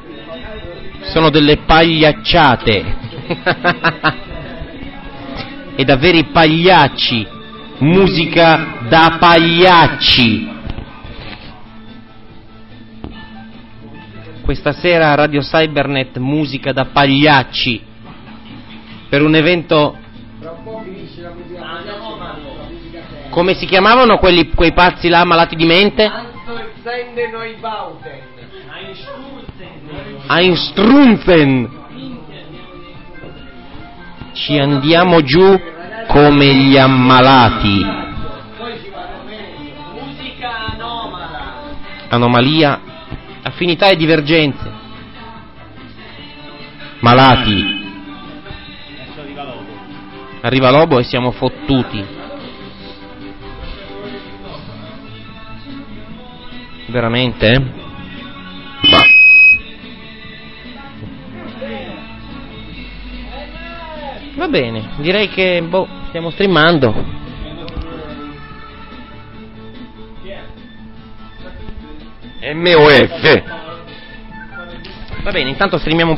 Sono delle pagliacciate. E da veri pagliacci. Musica da pagliacci. Questa sera a Radio Cybernet musica da pagliacci. Per un evento. Come si chiamavano quei pazzi là malati di mente? Einstrunzen. Ci andiamo giù come gli ammalati. Musica anomala. Anomalia, affinità e divergenze. Malati. Arriva Lobo e siamo fottuti. Veramente? Va bene, direi che stiamo streamando. MOF. Va bene, intanto streamiamo